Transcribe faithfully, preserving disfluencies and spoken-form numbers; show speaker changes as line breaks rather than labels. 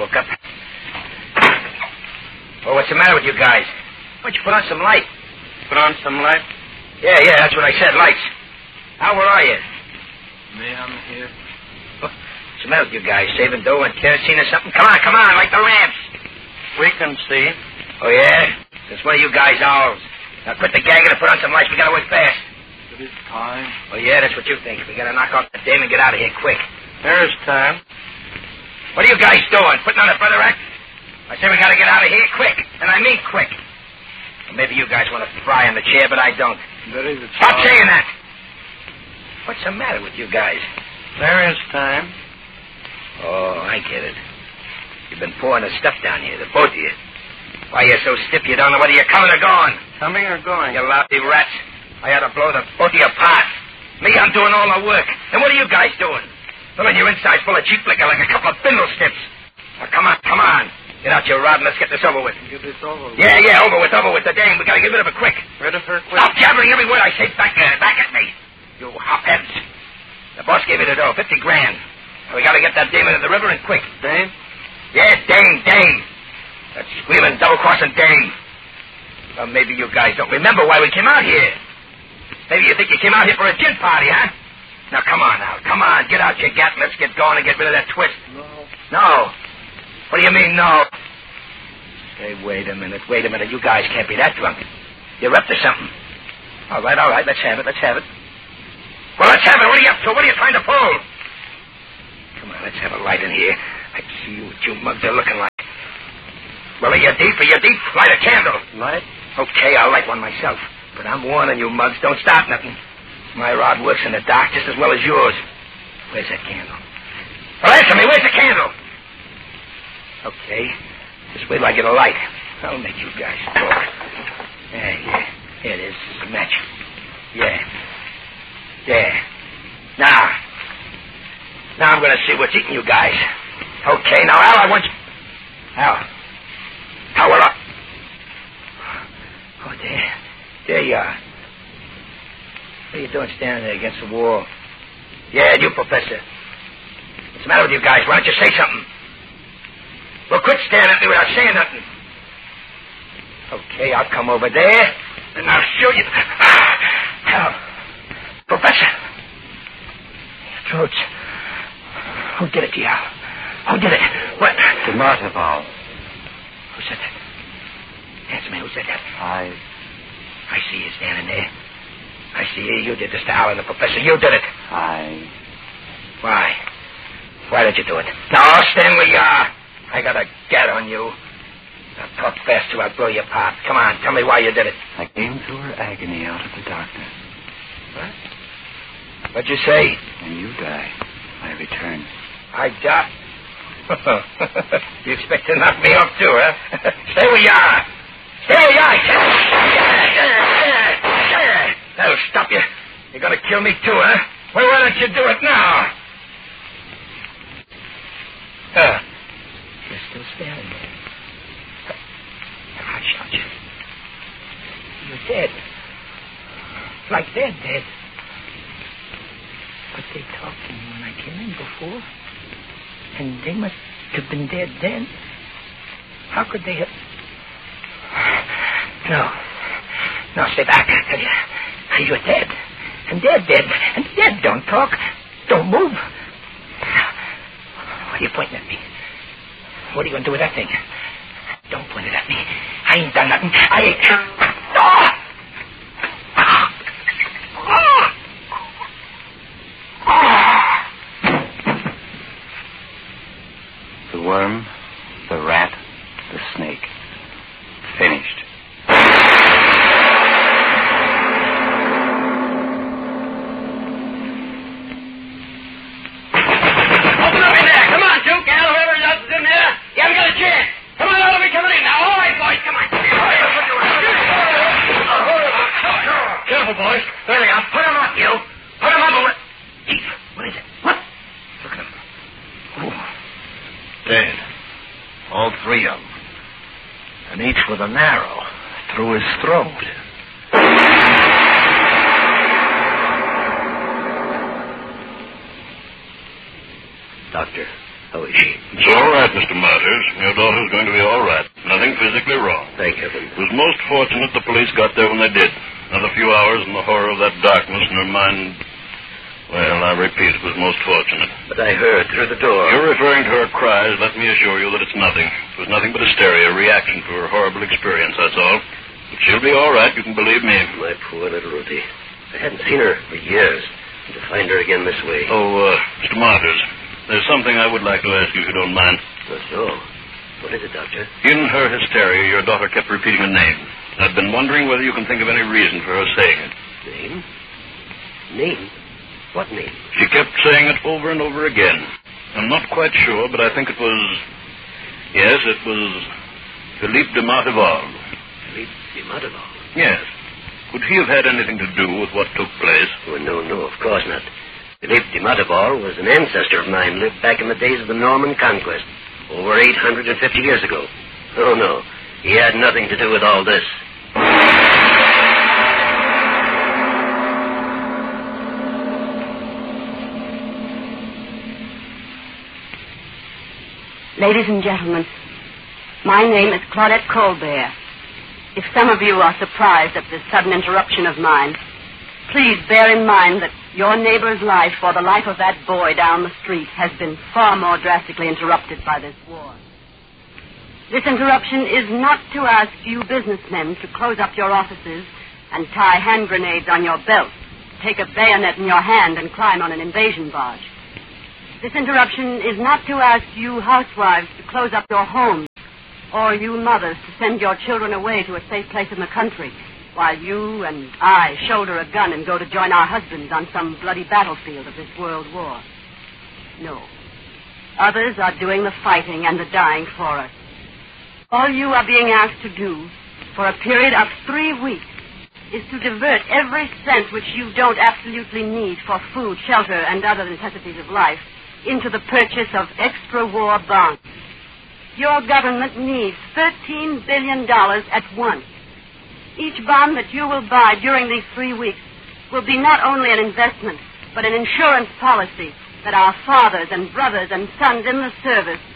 woke up. Oh, what's the matter with you guys? Why don't you put on some light?
Put on some light?
Yeah, yeah, that's what I said, lights. Now, where are you?
Me, I'm here.
What's the matter with you guys? Saving dough and kerosene or something? Come on, come on, light the lamps.
We can see.
Oh, yeah? Since one of you guys owls. Now, quit the gagging and put on some lights. We gotta work fast.
It is time.
Oh, yeah, that's what you think. We gotta knock off the dame and get out of here quick.
There is time.
What are you guys doing? Putting on a brother act? I say we gotta get out of here quick. And I mean quick. Well, maybe you guys want to fry on the chair, but I don't.
There is a time.
Stop saying that! What's the matter with you guys?
There is time.
Oh, I get it. You've been pouring the stuff down here, the both of you. Why, you're so stiff you don't know whether you're coming or going.
Coming or going?
You lousy rats. I had to blow the both of you apart. Me, I'm doing all the work. And what are you guys doing? Filling your insides full of cheap liquor like a couple of bindle snips. Now, come on, come on. Get out your rod and let's get this over with.
Get this over with?
Yeah, yeah, over with, over with. The dame. We gotta get rid of her quick.
Rid of her quick?
Stop jabbering every word I say back, uh, back at me. You hopheads. The boss gave me the dough, fifty grand. And we gotta get that dame into the river and quick.
Dame?
Yeah, dame, dame. That squealing, double-crossing dame. Well, maybe you guys don't remember why we came out here. Maybe you think you came out here for a gin party, huh? Now, come on now. Come on. Get out your gat and let's get going and get rid of that twist.
No.
No. What do you mean, no? Hey, wait a minute. Wait a minute. You guys can't be that drunk. You're up to something. All right, all right. Let's have it. Let's have it. Well, let's have it. What are you up to? What are you trying to pull? Come on. Let's have a light in here. I can see what you mugs are looking like. Well, are you deep? Are you deep? Light a candle.
Light?
Okay, I'll light one myself. But I'm warning you, mugs. Don't start nothing. My rod works in the dark just as well as yours. Where's that candle? Well, answer me. Where's the candle? Okay. Just wait till I get a light. I'll make you guys talk. Yeah, yeah. Here it is. It's a match. Yeah. Yeah. Now. Now I'm going to see what's eating you guys. Okay, now, Al, I want you... Al. Al, we're up. Oh, there. There you are. What are you doing standing there against the wall? Yeah, you, Professor. What's the matter with you guys? Why don't you say something? Well, quit staring at me without saying nothing. Okay, I'll come over there, and I'll show you. Al. Professor. Throats. Who did it to you, Al? Who did it? What?
The Martaval.
Who said that? Answer me, who said that?
I...
I see you standing there. I see you. You did this to Al and the Professor. You did it.
I...
Why? Why did you do it? No, stand where you are. I got a gat on you. Now talk fast or I'll blow you apart. Come on, tell me why you did it.
I came through her agony out of the darkness.
What? What'd you say?
And you die. I return.
I die? You expect to knock me off too, huh? Stay where you are. Stay where you are. That'll stop you. You're going to kill me too, huh? Well, why don't you do it now? Huh. You're still standing there. I shot you. You're dead. Like they're dead. But they talked to me when I came in before. And they must have been dead then. How could they have... No. No, stay back, I tell you. You're dead. And they're dead. And dead don't talk. Don't move. What are you pointing at me? What are you going to do with that thing? Don't point it at me. I ain't done nothing. I ain't... Oh!
The worm, the rat, the snake. Finished.
Open up in there. Come on, Duke. Al, whoever else is in there. You haven't got a chance. Come on, out of me coming in now. All right, boys. Come on. Careful, boys. There they are. Put them up, you. Put them up. Over. Jeez, what is it? What? Look at them. Ooh.
Dead. All three of them. And each with an arrow through his throat.
Doctor, how are you? is she?
It's all right, Mister Martyrs. Your daughter's going to be all right. Nothing physically wrong.
Thank heaven.
It was most fortunate the police got there when they did. Another few hours in the horror of that darkness and her mind... Well, I repeat, it was most fortunate.
But I heard through the door.
You're referring to her cries. Let me assure you that it's nothing. It was nothing but hysteria, a reaction to her horrible experience, that's all. But she'll be all right, you can believe me.
My poor little Ruthie. I hadn't seen her for years. And to find her again this way.
Oh, uh, Mister Martyrs, there's something I would like to ask you if you don't mind.
Oh, so? What is it, Doctor?
In her hysteria, your daughter kept repeating a name. I've been wondering whether you can think of any reason for her saying it.
Name? Name? What name?
She kept saying it over and over again. I'm not quite sure, but I think it was... Yes, it was Philippe de Martival.
Philippe de Martival?
Yes. Could he have had anything to do with what took place?
Oh, no, no, of course not. Philippe de Martival was an ancestor of mine, lived back in the days of the Norman Conquest, over eight hundred fifty years ago. Oh, no, he had nothing to do with all this.
Ladies and gentlemen, my name is Claudette Colbert. If some of you are surprised at this sudden interruption of mine, please bear in mind that your neighbor's life or the life of that boy down the street has been far more drastically interrupted by this war. This interruption is not to ask you businessmen to close up your offices and tie hand grenades on your belts, take a bayonet in your hand and climb on an invasion barge. This interruption is not to ask you housewives to close up your homes or you mothers to send your children away to a safe place in the country while you and I shoulder a gun and go to join our husbands on some bloody battlefield of this world war. No. Others are doing the fighting and the dying for us. All you are being asked to do for a period of three weeks is to divert every cent which you don't absolutely need for food, shelter, and other necessities of life into the purchase of extra war bonds. Your government needs thirteen billion dollars at once. Each bond that you will buy during these three weeks will be not only an investment, but an insurance policy that our fathers and brothers and sons in the service